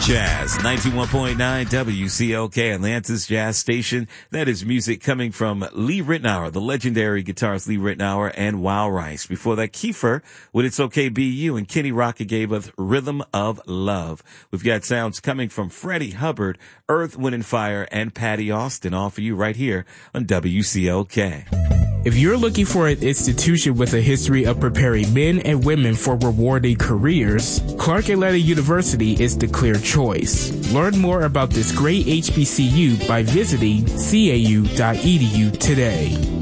Jazz 91.9 WCLK, Atlanta's jazz station. That is music coming from Lee Ritenour, the legendary guitarist Lee Ritenour, and Wow Rice. Before that, Kiefer with It's Okay Be You, and Kenny Rocker gave us Rhythm of Love. We've got sounds coming from Freddie Hubbard, Earth, Wind & Fire, and Patty Austin, all for you right here on WCLK. If you're looking for an institution with a history of preparing men and women for rewarding careers, Clark Atlanta University is the clear choice. Learn more about this great HBCU by visiting cau.edu today.